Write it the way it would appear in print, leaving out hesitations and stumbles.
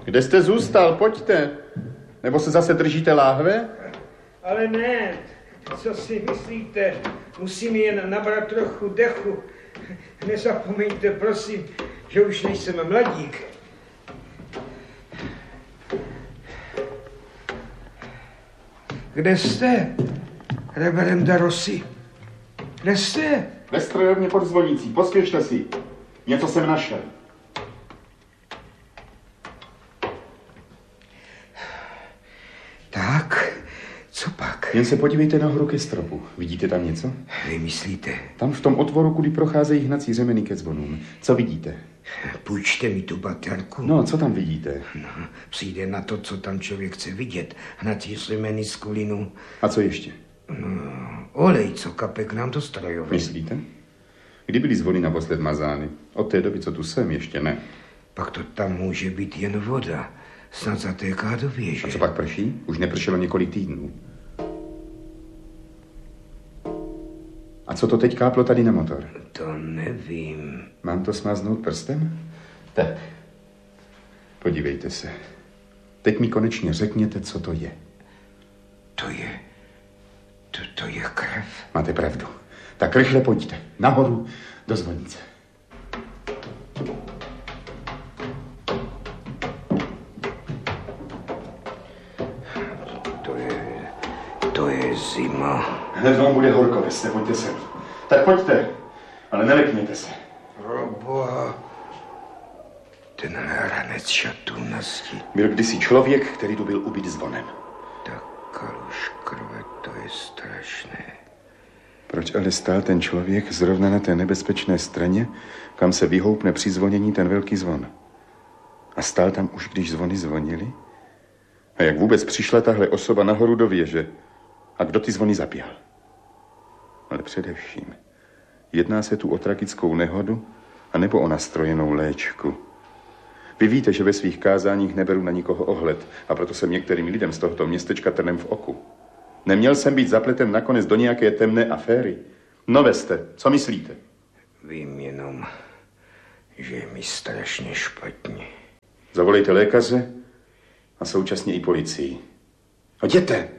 Kde jste zůstal? Pojďte. Nebo se zase držíte láhve? Ale ne, co si myslíte? Musím jen nabrat trochu dechu. Nezapomeňte, prosím, že už nejsem mladík. Kde jste, reverenda Rossi? Kde jste? Ve strojovně pod zvonící. Pospěšte si. Něco jsem našel. Tak, co pak? Jen se podívejte nahoru ke stropu. Vidíte tam něco? Vy myslíte? Tam v tom otvoru, kudy procházejí hnací řemeny ke zvonům. Co vidíte? Půjčte mi tu baterku. No, co tam vidíte? No, přijde na to, co tam člověk chce vidět. Hnací řemeny z kulinu. A co ještě? No, olej, co kape k nám do strojovny. Myslíte? Kdy byly zvony naposled mazány? Od té doby, co tu jsem, ještě ne. Pak to tam může být jen voda. Snad zatéká do věže. A co pak prší? Už nepršelo několik týdnů. A co to teď káplo tady na motor? To nevím. Mám to smáznout prstem? Tak. Podívejte se. Teď mi konečně řekněte, co to je. To je krev. Máte pravdu. Tak rychle pojďte. Nahoru do zvonice. To je zima. Hned vám bude horko, vesne, pojďte sem. Tak pojďte, ale nelekněte se. Proboha, tenhle ranec šatů na zdi. Byl kdysi člověk, který tu byl ubit zvonem. Tak kaluž krve, to je strašné. Proč ale stál ten člověk zrovna na té nebezpečné straně, kam se vyhoupne při zvonění ten velký zvon? A stál tam už, když zvony zvonily? A jak vůbec přišla tahle osoba nahoru do věže? A kdo ty zvony zapěl? Ale především, jedná se tu o tragickou nehodu anebo o nastrojenou léčku. Vy víte, že ve svých kázáních neberu na nikoho ohled a proto jsem některým lidem z tohoto městečka trnem v oku. Neměl jsem být zapleten nakonec do nějaké temné aféry. No veste, co myslíte? Vím jenom, že je mi strašně špatně. Zavolejte lékaře a současně i policii. Jděte!